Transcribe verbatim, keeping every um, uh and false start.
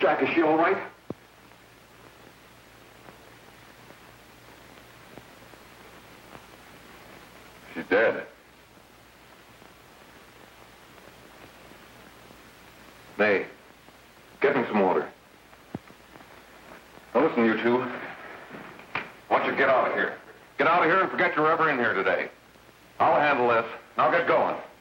Jack, is she all right? She's dead. May, get me some water. Now listen, you two. I want you to get out of here. Get out of here and forget you're ever in here today. I'll handle this. Now get going.